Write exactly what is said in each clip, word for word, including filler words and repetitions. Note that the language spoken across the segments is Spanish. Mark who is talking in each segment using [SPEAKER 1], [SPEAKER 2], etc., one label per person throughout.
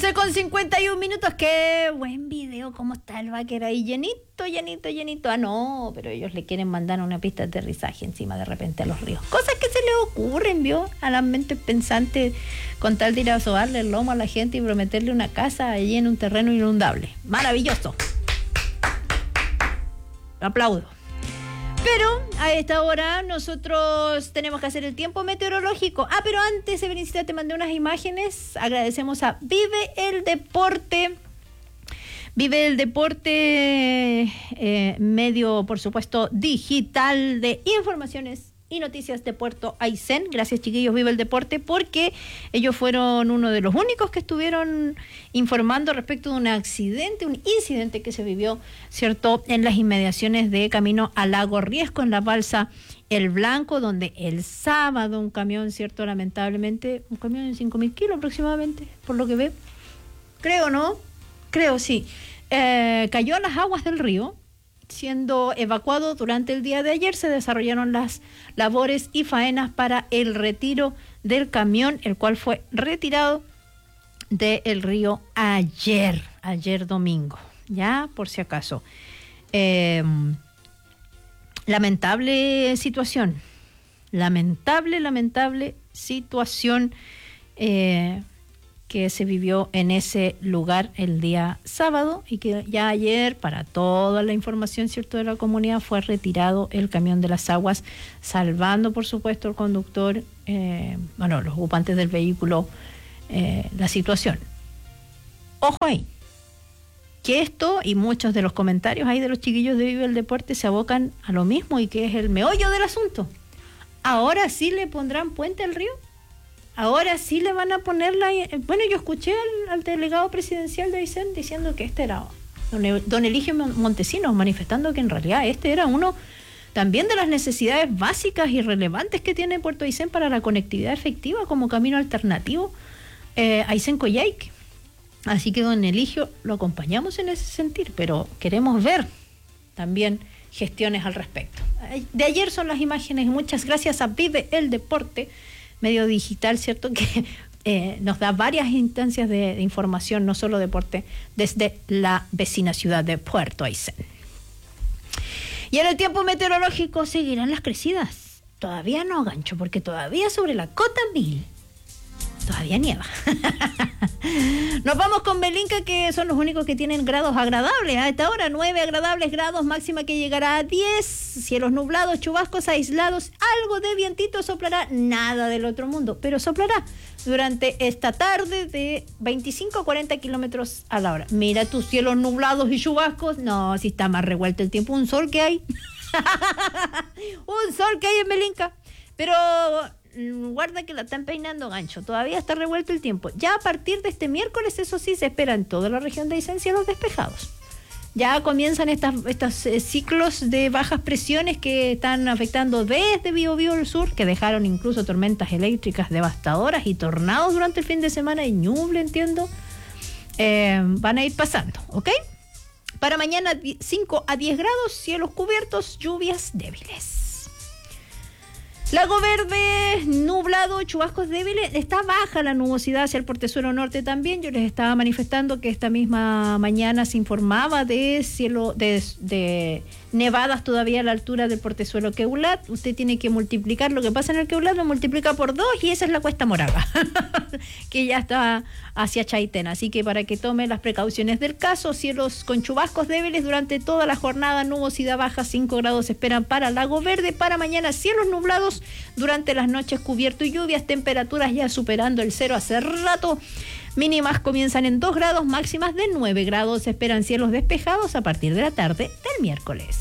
[SPEAKER 1] once con cincuenta y un minutos. Qué buen video. ¿Cómo está el Baker ahí? Llenito, llenito, llenito. Ah, no, pero ellos le quieren mandar una pista de aterrizaje encima de repente a los ríos. Cosas que se le ocurren, ¿vio? A la mente pensante, con tal de ir a sobarle el lomo a la gente y prometerle una casa allí en un terreno inundable. Maravilloso. Lo aplaudo. Pero a esta hora nosotros tenemos que hacer el tiempo meteorológico. Ah, pero antes, Everincita, te mandé unas imágenes. Agradecemos a Vive el Deporte. Vive el Deporte, eh, medio, por supuesto, digital de informaciones y noticias de Puerto Aysén. Gracias, chiquillos, Vive el Deporte, porque ellos fueron uno de los únicos que estuvieron informando respecto de un accidente, un incidente que se vivió, ¿cierto?, en las inmediaciones de camino al Lago Riesco, en la balsa El Blanco, donde el sábado un camión, ¿cierto?, lamentablemente, un camión de cinco mil kilos aproximadamente, por lo que veo, creo, ¿no? Creo, sí, eh, cayó a las aguas del río. Siendo evacuado durante el día de ayer, se desarrollaron las labores y faenas para el retiro del camión, el cual fue retirado del río ayer, ayer domingo, ya por si acaso. Eh, lamentable situación, lamentable, lamentable situación eh, que se vivió en ese lugar el día sábado, y que ya ayer, para toda la información, cierto, de la comunidad, fue retirado el camión de las aguas, salvando por supuesto el conductor, eh, bueno, los ocupantes del vehículo, eh, la situación. Ojo ahí, que esto y muchos de los comentarios ahí de los chiquillos de Vive el Deporte se abocan a lo mismo, y que es el meollo del asunto. ¿Ahora sí le pondrán puente al río? Ahora sí le van a poner la... Bueno, yo escuché al, al delegado presidencial de Aysén diciendo que este era don, don Eligio Montesinos, manifestando que en realidad este era uno también de las necesidades básicas y relevantes que tiene Puerto Aysén para la conectividad efectiva como camino alternativo eh, Aysén-Coyhaique. Así que don Eligio lo acompañamos en ese sentido, pero queremos ver también gestiones al respecto. De ayer son las imágenes, y muchas gracias a Vive el Deporte, medio digital, ¿cierto?, que eh, nos da varias instancias de, de información, no solo deporte, desde la vecina ciudad de Puerto Aysén. Y en el tiempo meteorológico seguirán las crecidas. Todavía no, Gancho, porque todavía sobre la cota mil todavía nieva. Nos vamos con Belinca, que son los únicos que tienen grados agradables a esta hora. nueve agradables grados, máxima que llegará a diez. Cielos nublados, chubascos aislados, algo de vientito soplará, nada del otro mundo, pero soplará durante esta tarde de veinticinco a cuarenta kilómetros a la hora. Mira tus cielos nublados y chubascos. No, si está más revuelto el tiempo. Un sol que hay. Un sol que hay en Belinca. Pero guarda que la están peinando, Gancho. Todavía está revuelto el tiempo. Ya a partir de este miércoles, eso sí, se espera en toda la región de Aysén cielos despejados. Ya comienzan estas, estos eh, ciclos de bajas presiones que están afectando desde Biobío al sur, que dejaron incluso tormentas eléctricas devastadoras y tornados durante el fin de semana, y Ñuble, entiendo. Eh, van a ir pasando, ¿ok? Para mañana, cinco a diez grados, cielos cubiertos, lluvias débiles. Lago Verde, nublado, chubascos débiles. Está baja la nubosidad hacia el portezuelo norte también. Yo les estaba manifestando que esta misma mañana se informaba de cielo, de, de nevadas todavía a la altura del portezuelo Queulat. Usted tiene que multiplicar lo que pasa en el Queulat, lo multiplica por dos, y esa es la Cuesta Moraga, que ya está hacia Chaitén. Así que para que tome las precauciones del caso, cielos con chubascos débiles durante toda la jornada, nubosidad baja, cinco grados se esperan para Lago Verde. Para mañana, cielos nublados, durante las noches cubierto y lluvias, temperaturas ya superando el cero hace rato. Mínimas comienzan en dos grados, máximas de nueve grados. Se esperan cielos despejados a partir de la tarde del miércoles.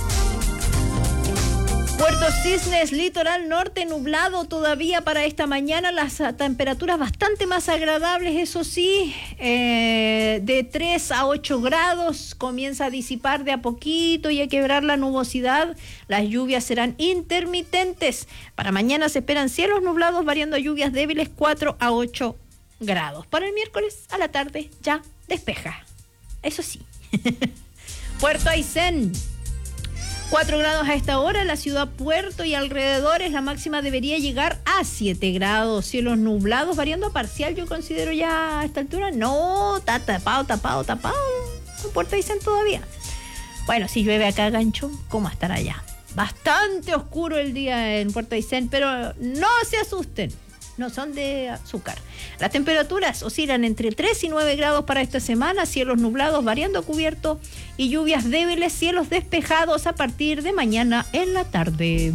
[SPEAKER 1] Puerto Cisnes, litoral norte, nublado todavía para esta mañana. Las temperaturas bastante más agradables, eso sí, eh, de tres a ocho grados. Comienza a disipar de a poquito y a quebrar la nubosidad. Las lluvias serán intermitentes. Para mañana se esperan cielos nublados, variando a lluvias débiles, cuatro a ocho grados. Para el miércoles a la tarde ya despeja, eso sí. Puerto Aysén. cuatro grados a esta hora, la ciudad Puerto y alrededores, la máxima debería llegar a siete grados. Cielos nublados, variando a parcial, yo considero ya a esta altura. No, está tapado, tapado, tapado. En Puerto Aysén todavía. Bueno, si llueve acá, Gancho, ¿cómo estará allá? Bastante oscuro el día en Puerto Aysén, pero no se asusten. No son de azúcar. Las temperaturas oscilan entre tres y nueve grados para esta semana, cielos nublados variando a cubierto y lluvias débiles, cielos despejados a partir de mañana en la tarde.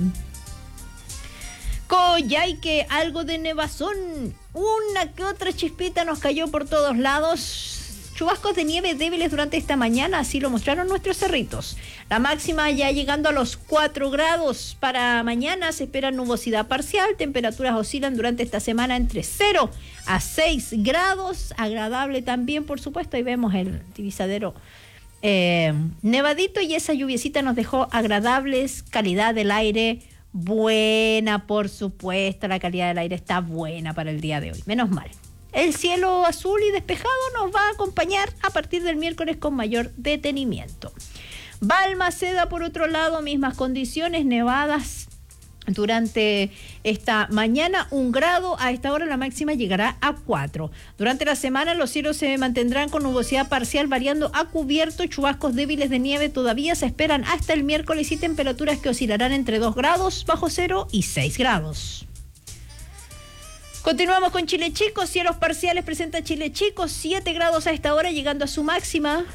[SPEAKER 1] Coyhaique, algo de nevazón, una que otra chispita nos cayó por todos lados. Chubascos de nieve débiles durante esta mañana, así lo mostraron nuestros cerritos. La máxima ya llegando a los cuatro grados. Para mañana se espera nubosidad parcial. Temperaturas oscilan durante esta semana entre cero a seis grados. Agradable también, por supuesto. Ahí vemos el divisadero eh, nevadito y esa lluviecita nos dejó agradables. Calidad del aire buena, por supuesto. La calidad del aire está buena para el día de hoy. Menos mal. El cielo azul y despejado nos va a acompañar a partir del miércoles con mayor detenimiento. Balmaceda, por otro lado, mismas condiciones, nevadas durante esta mañana, un grado. A esta hora la máxima llegará a cuatro. Durante la semana los cielos se mantendrán con nubosidad parcial variando a cubierto. Chubascos débiles de nieve todavía se esperan hasta el miércoles y temperaturas que oscilarán entre dos grados bajo cero y seis grados. Continuamos con Chile Chico, cielos parciales presenta Chile Chico, siete grados a esta hora, llegando a su máxima.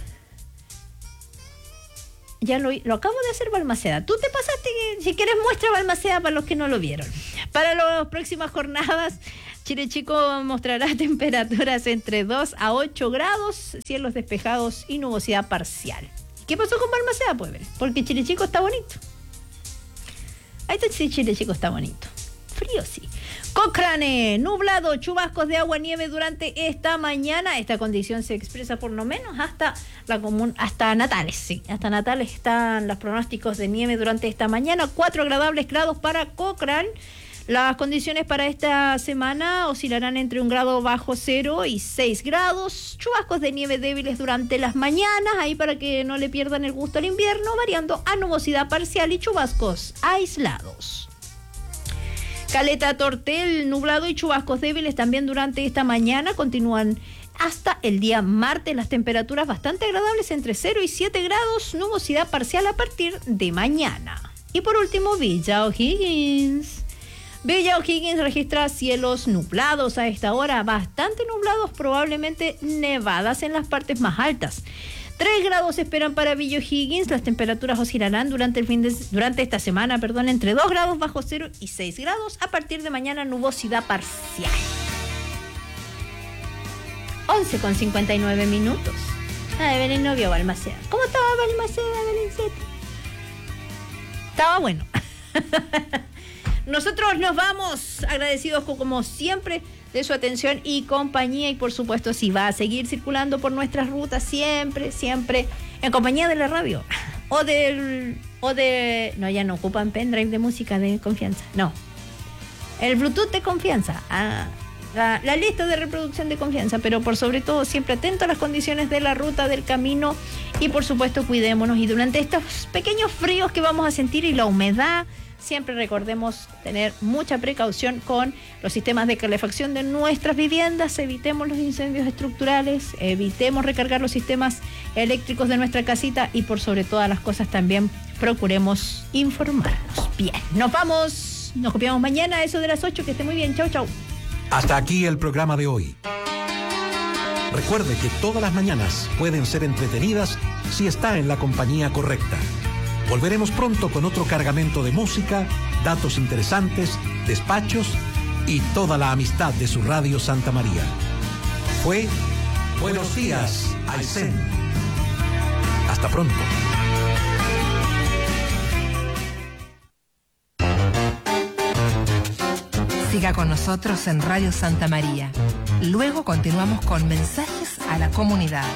[SPEAKER 1] Ya lo, lo acabo de hacer Balmaceda. Tú te pasaste, si quieres muestra Balmaceda para los que no lo vieron. Para las próximas jornadas, Chile Chico mostrará temperaturas entre dos a ocho grados, cielos despejados y nubosidad parcial. ¿Qué pasó con Balmaceda? Pues ver, porque Chile Chico está bonito. Ahí está, sí, Chile Chico está bonito. Frío, sí. Cochrane, nublado, chubascos de agua nieve durante esta mañana. Esta condición se expresa por lo menos hasta la común, hasta Natales, sí. Hasta Natales están los pronósticos de nieve durante esta mañana. Cuatro agradables grados para Cochrane. Las condiciones para esta semana oscilarán entre un grado bajo cero y seis grados. Chubascos de nieve débiles durante las mañanas, ahí para que no le pierdan el gusto al invierno, variando a nubosidad parcial y chubascos aislados. Caleta Tortel, nublado y chubascos débiles también durante esta mañana. Continúan hasta el día martes. Las temperaturas bastante agradables entre cero y siete grados. Nubosidad parcial a partir de mañana. Y por último, Villa O'Higgins. Villa O'Higgins registra cielos nublados a esta hora. Bastante nublados, probablemente nevadas en las partes más altas. tres grados se esperan para Villa O'Higgins. Las temperaturas oscilarán durante el fin de, durante esta semana, perdón, entre dos grados bajo cero y seis grados. A partir de mañana, nubosidad parcial. once con cincuenta y nueve minutos. Ah, de Belén no vio Balmaceda. ¿Cómo estaba Balmaceda, Belencete? Estaba bueno. Nosotros nos vamos agradecidos como siempre de su atención y compañía, y por supuesto si va a seguir circulando por nuestras rutas siempre, siempre en compañía de la radio o del o de no, ya no ocupan pendrive de música de confianza, no, el Bluetooth de confianza, ah, la, la lista de reproducción de confianza, pero por sobre todo siempre atento a las condiciones de la ruta, del camino, y por supuesto cuidémonos, y durante estos pequeños fríos que vamos a sentir y la humedad, siempre recordemos tener mucha precaución con los sistemas de calefacción de nuestras viviendas. Evitemos los incendios estructurales, evitemos recargar los sistemas eléctricos de nuestra casita y por sobre todas las cosas también procuremos informarnos. Bien, nos vamos, nos copiamos mañana a eso de las ocho, que esté muy bien, chau chau.
[SPEAKER 2] Hasta aquí el programa de hoy. Recuerde que todas las mañanas pueden ser entretenidas si está en la compañía correcta. Volveremos pronto con otro cargamento de música, datos interesantes, despachos y toda la amistad de su Radio Santa María. Fue Buenos Días, Aysén. Hasta pronto.
[SPEAKER 3] Siga con nosotros en Radio Santa María. Luego continuamos con mensajes a la comunidad.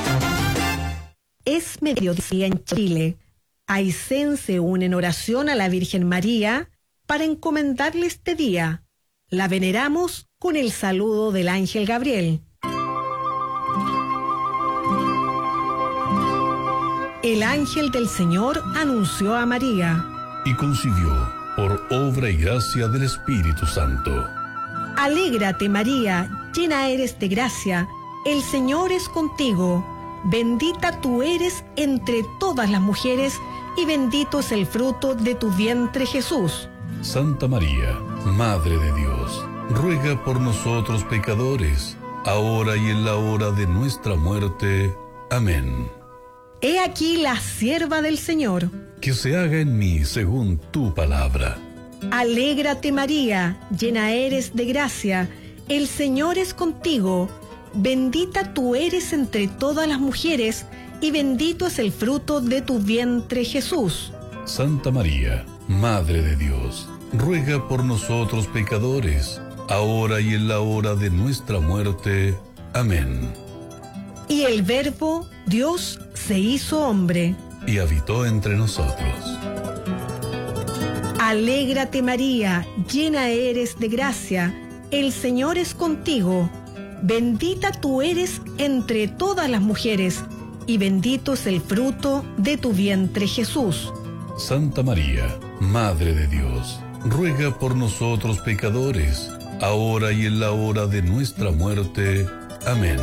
[SPEAKER 4] Es mediodía en Chile. Aysén se une en oración a la Virgen María para encomendarle este día. La veneramos con el saludo del ángel Gabriel. El ángel del Señor anunció a María.
[SPEAKER 5] Y concibió por obra y gracia del Espíritu Santo.
[SPEAKER 4] Alégrate, María, llena eres de gracia, el Señor es contigo. Bendita tú eres entre todas las mujeres, y bendito es el fruto de tu vientre, Jesús.
[SPEAKER 5] Santa María, Madre de Dios, ruega por nosotros pecadores, ahora y en la hora de nuestra muerte. Amén.
[SPEAKER 4] He aquí la sierva del Señor.
[SPEAKER 5] Que se haga en mí según tu palabra.
[SPEAKER 4] Alégrate, María, llena eres de gracia, el Señor es contigo. Bendita tú eres entre todas las mujeres, y bendito es el fruto de tu vientre, Jesús.
[SPEAKER 5] Santa María, Madre de Dios, ruega por nosotros pecadores, ahora y en la hora de nuestra muerte. Amén.
[SPEAKER 4] Y el Verbo, Dios, se hizo hombre.
[SPEAKER 5] Y habitó entre nosotros.
[SPEAKER 4] Alégrate, María, llena eres de gracia, el Señor es contigo. Bendita tú eres entre todas las mujeres, y bendito es el fruto de tu vientre, Jesús.
[SPEAKER 5] Santa María, Madre de Dios, ruega por nosotros pecadores, ahora y en la hora de nuestra muerte. Amén.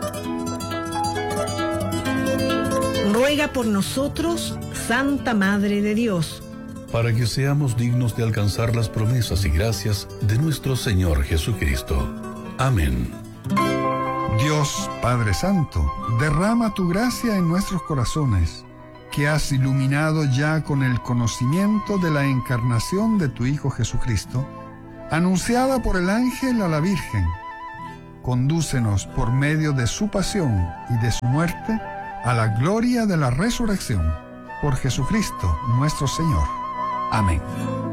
[SPEAKER 4] Ruega por nosotros, Santa Madre de Dios,
[SPEAKER 5] para que seamos dignos de alcanzar las promesas y gracias de nuestro Señor Jesucristo. Amén.
[SPEAKER 6] Dios Padre Santo, derrama tu gracia en nuestros corazones, que has iluminado ya con el conocimiento de la encarnación de tu Hijo Jesucristo, anunciada por el ángel a la Virgen. Condúcenos por medio de su pasión y de su muerte a la gloria de la resurrección, por Jesucristo nuestro Señor. Amén.